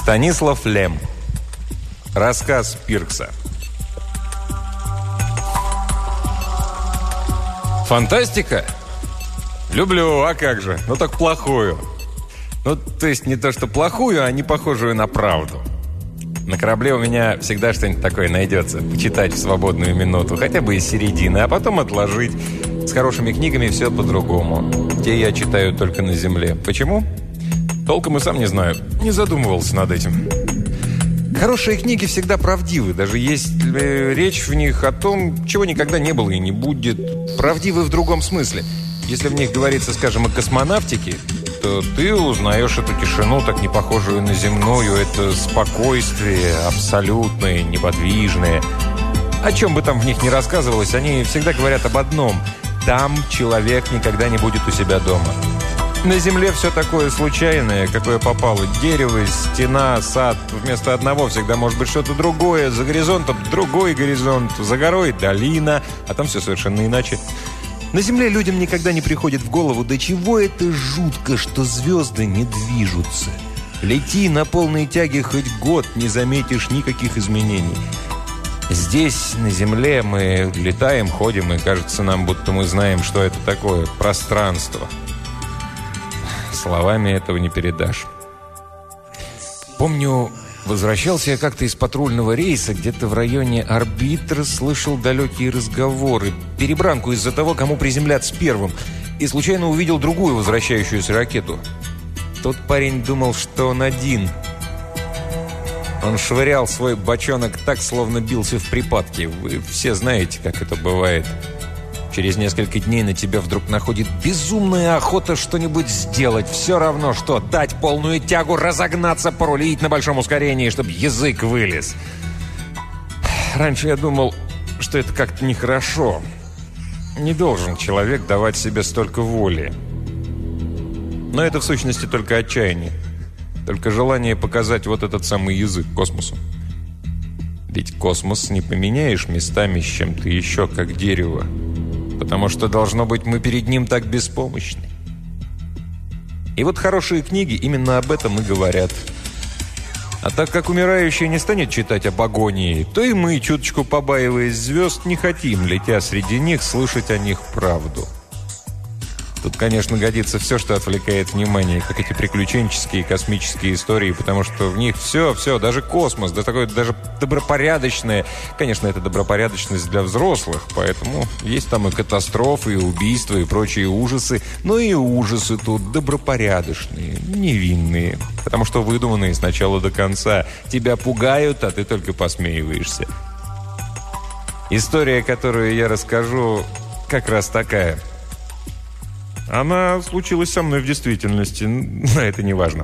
Станислав Лем. Рассказ Пиркса. Фантастика? Люблю, а как же? Ну так плохую. Ну, то есть не то, что плохую, а не похожую на правду. На корабле у меня всегда что-нибудь такое найдется. Почитать в свободную минуту, хотя бы из середины, а потом отложить. С хорошими книгами все по-другому. Те я читаю только на земле. Почему? Толком и сам не знаю. Не задумывался над этим. Хорошие книги всегда правдивы, даже есть речь в них о том, чего никогда не было и не будет. Правдивы в другом смысле. Если в них говорится, скажем, о космонавтике, то ты узнаешь эту тишину, так не похожую на земную, это спокойствие абсолютное, неподвижное. О чем бы там в них ни рассказывалось, они всегда говорят об одном – там человек никогда не будет у себя дома. На земле все такое случайное, какое попало. Дерево, стена, сад. Вместо одного всегда может быть что-то другое. За горизонтом другой горизонт. За горой долина. А там все совершенно иначе. На земле людям никогда не приходит в голову, до чего это жутко, что звезды не движутся. Лети на полной тяге хоть год, не заметишь никаких изменений. Здесь, на земле, мы летаем, ходим, и кажется нам, будто мы знаем, что это такое. Пространство. Словами этого не передашь. Помню, возвращался я как-то из патрульного рейса, где-то в районе Арбитра, слышал далекие разговоры, перебранку из-за того, кому приземляться первым, и случайно увидел другую возвращающуюся ракету. Тот парень думал, что он один. Он швырял свой бочонок так, словно бился в припадке. Вы все знаете, как это бывает. Через несколько дней на тебя вдруг находит безумная охота что-нибудь сделать. Все равно что, дать полную тягу, разогнаться, порулить на большом ускорении, чтобы язык вылез. Раньше я думал, что это как-то нехорошо. Не должен человек давать себе столько воли. Но это в сущности только отчаяние. Только желание показать вот этот самый язык космосу. Ведь космос не поменяешь местами с чем-то еще, как дерево. Потому что, должно быть, мы перед ним так беспомощны. И вот хорошие книги именно об этом и говорят. А так как умирающий не станет читать об агонии, то и мы, чуточку побаиваясь звезд, не хотим, летя среди них, слышать о них правду. Тут, конечно, годится все, что отвлекает внимание, как эти приключенческие космические истории, потому что в них все, даже космос, да такое даже добропорядочное. Конечно, это добропорядочность для взрослых, поэтому есть там и катастрофы, и убийства, и прочие ужасы, но и ужасы тут добропорядочные, невинные, потому что выдуманные с начала до конца. Тебя пугают, а ты только посмеиваешься. История, которую я расскажу, как раз такая. Она случилась со мной в действительности, но это не важно.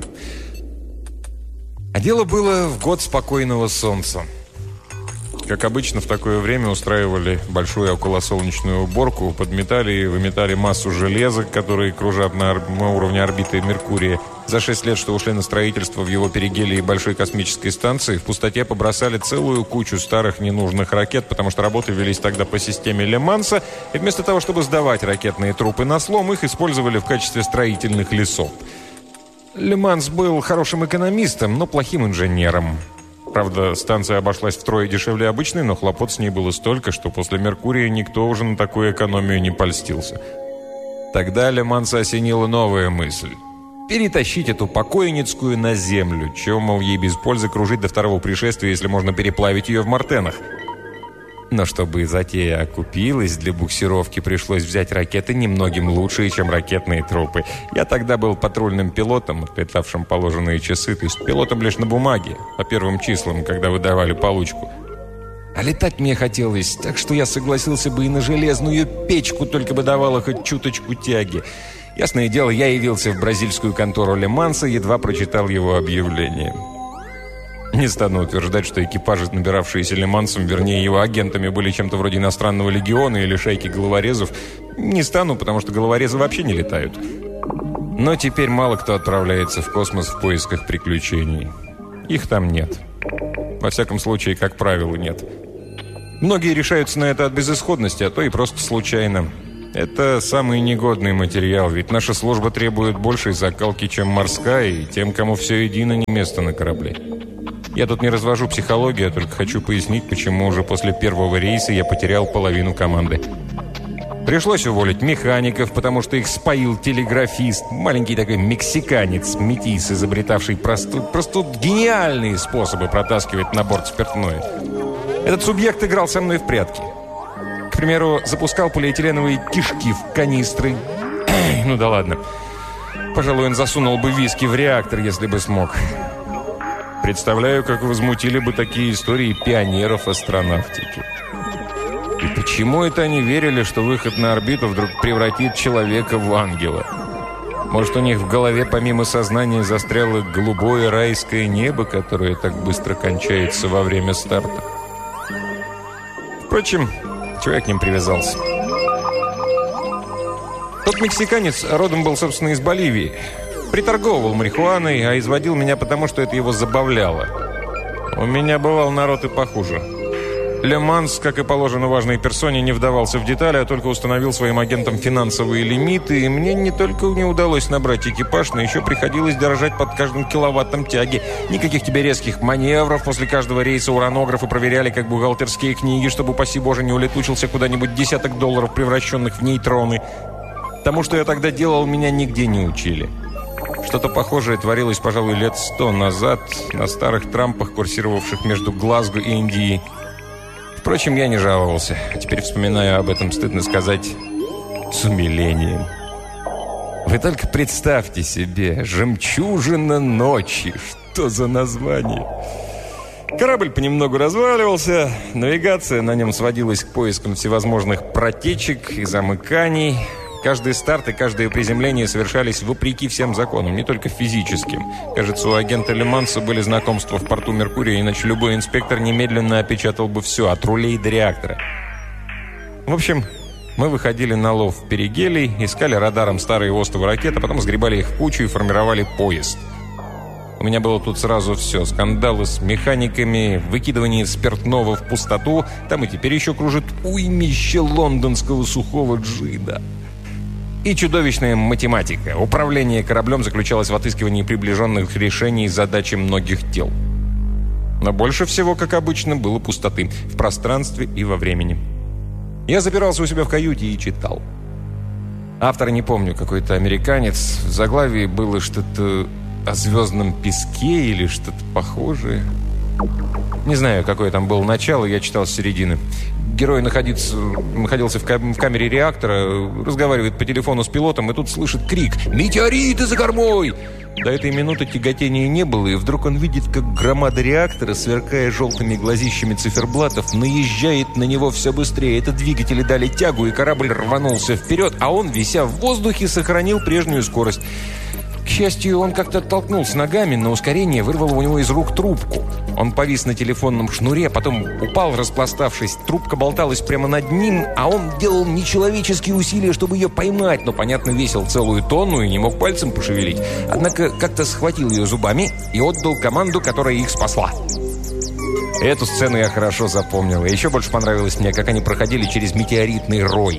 А дело было в год спокойного солнца. Как обычно, в такое время устраивали большую околосолнечную уборку, подметали и выметали массу железок, которые кружат на уровне орбиты Меркурия. За 6 лет, что ушли на строительство в его перигелии большой космической станции, в пустоте побросали целую кучу старых ненужных ракет, потому что работы велись тогда по системе Ле-Манса, и вместо того, чтобы сдавать ракетные трупы на слом, их использовали в качестве строительных лесов. Ле-Манс был хорошим экономистом, но плохим инженером. Правда, станция обошлась втрое дешевле обычной, но хлопот с ней было столько, что после Меркурия никто уже на такую экономию не польстился. Тогда Ле-Манса осенила новая мысль. Перетащить эту покойницкую на Землю, чего, мол, ей без пользы кружить до второго пришествия, если можно переплавить ее в Мартенах. Но чтобы затея окупилась, для буксировки пришлось взять ракеты немногим лучшие, чем ракетные трупы. Я тогда был патрульным пилотом, отлетавшим положенные часы, то есть пилотом лишь на бумаге, по первым числам, когда выдавали получку. А летать мне хотелось, так что я согласился бы и на железную печку, только бы давала хоть чуточку тяги. Ясное дело, я явился в бразильскую контору Ле-Манса, едва прочитал его объявление. Не стану утверждать, что экипажи, набиравшиеся Ле-Мансом, вернее его агентами, были чем-то вроде иностранного легиона или шайки головорезов. Не стану, потому что головорезы вообще не летают. Но теперь мало кто отправляется в космос в поисках приключений. Их там нет. Во всяком случае, как правило, нет. Многие решаются на это от безысходности, а то и просто случайно. Это самый негодный материал, ведь наша служба требует большей закалки, чем морская, и тем, кому все едино, не место на корабле. Я тут не развожу психологию, а только хочу пояснить, почему уже после первого рейса я потерял половину команды. Пришлось уволить механиков, потому что их споил телеграфист, маленький такой мексиканец, метис, изобретавший просто гениальные способы протаскивать на борт спиртное. Этот субъект играл со мной в прятки. К примеру, запускал полиэтиленовые кишки в канистры. Ну да ладно. Пожалуй, он засунул бы виски в реактор, если бы смог. Представляю, как возмутили бы такие истории пионеров астронавтики. И почему это они верили, что выход на орбиту вдруг превратит человека в ангела? Может, у них в голове помимо сознания застряло голубое райское небо, которое так быстро кончается во время старта? Впрочем, чего я к ним привязался? Тот мексиканец родом был, собственно, из Боливии. Приторговывал марихуаной, а изводил меня потому, что это его забавляло. У меня бывал народ и похуже. Ле-Манс, как и положено важной персоне, не вдавался в детали, а только установил своим агентам финансовые лимиты, и мне не только не удалось набрать экипаж, но еще приходилось дорожать под каждым киловаттом тяги. Никаких тебе резких маневров. После каждого рейса уранографы проверяли, как бухгалтерские книги, чтобы, упаси боже, не улетучился куда-нибудь десяток долларов, превращенных в нейтроны. Тому, что я тогда делал, меня нигде не учили. Что-то похожее творилось, пожалуй, лет 100 назад на старых трампах, курсировавших между Глазго и Индией. Впрочем, я не жаловался. А теперь, вспоминая об этом, стыдно сказать, с умилением. Вы только представьте себе, «Жемчужина ночи». Что за название? Корабль понемногу разваливался. Навигация на нем сводилась к поискам всевозможных протечек и замыканий. Каждый старт и каждое приземление совершались вопреки всем законам, не только физическим. Кажется, у агента Ле-Манса были знакомства в порту Меркурия, иначе любой инспектор немедленно опечатал бы все, от рулей до реактора. В общем, мы выходили на лов перигелий, искали радаром старые остовы ракет, а потом сгребали их в кучу и формировали поезд. У меня было тут сразу все. Скандалы с механиками, выкидывание спиртного в пустоту. Там и теперь еще кружит уймище лондонского сухого джида. И чудовищная математика. Управление кораблем заключалось в отыскивании приближенных решений задачи многих дел. Но больше всего, как обычно, было пустоты в пространстве и во времени. Я запирался у себя в каюте и читал. Автора не помню, какой-то американец. В заглавии было что-то о звездном песке или что-то похожее. Не знаю, какое там было начало, я читал с середины. Герой находился в камере реактора, разговаривает по телефону с пилотом, и тут слышит крик «Метеориты за кормой!». До этой минуты тяготения не было, и вдруг он видит, как громада реактора, сверкая желтыми глазищами циферблатов, наезжает на него все быстрее. Это двигатели дали тягу, и корабль рванулся вперед, а он, вися в воздухе, сохранил прежнюю скорость. К счастью, он как-то оттолкнулся ногами, на ускорение вырвало у него из рук трубку. Он повис на телефонном шнуре, потом упал, распластавшись. Трубка болталась прямо над ним, а он делал нечеловеческие усилия, чтобы ее поймать, но, понятно, весил целую тонну и не мог пальцем пошевелить. Однако как-то схватил ее зубами и отдал команду, которая их спасла. Эту сцену я хорошо запомнил. И еще больше понравилось мне, как они проходили через метеоритный рой.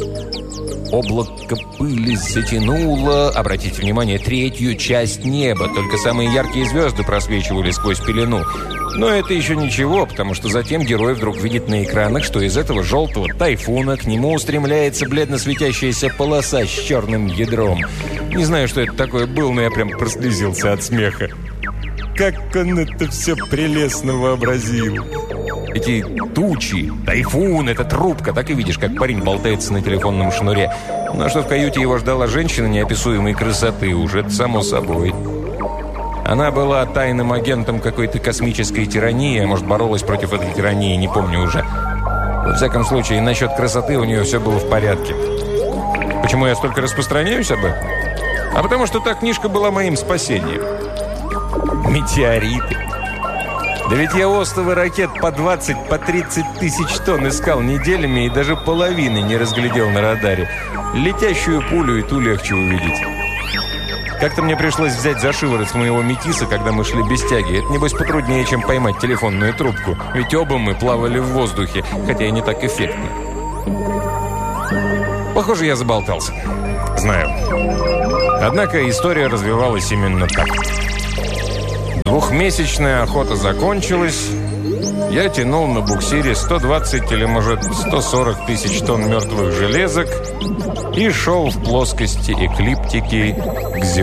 Облако пыли затянуло, обратите внимание, третью часть неба. Только самые яркие звезды просвечивали сквозь пелену. Но это еще ничего, потому что затем герой вдруг видит на экранах, что из этого желтого тайфуна к нему устремляется бледно светящаяся полоса с черным ядром. Не знаю, что это такое было, но я прям прослезился от смеха. Как он это все прелестно вообразил. Эти тучи, тайфун, эта трубка. Так и видишь, как парень болтается на телефонном шнуре. Но что в каюте его ждала женщина неописуемой красоты, уже это само собой. Она была тайным агентом какой-то космической тирании, а может, боролась против этой тирании, не помню уже. Во всяком случае, насчет красоты у нее все было в порядке. Почему я столько распространяюсь об этом? А потому что та книжка была моим спасением. Метеориты. Да ведь я остовы ракет по 20, по 30 тысяч тонн искал неделями и даже половины не разглядел на радаре. Летящую пулю и ту легче увидеть. Как-то мне пришлось взять за шиворот моего метиса, когда мы шли без тяги. Это, небось, потруднее, чем поймать телефонную трубку. Ведь оба мы плавали в воздухе, хотя и не так эффектно. Похоже, я заболтался. Знаю. Однако история развивалась именно так. Двухмесячная охота закончилась. Я тянул на буксире 120 или, может, 140 тысяч тонн мертвых железок и шел в плоскости эклиптики к земле.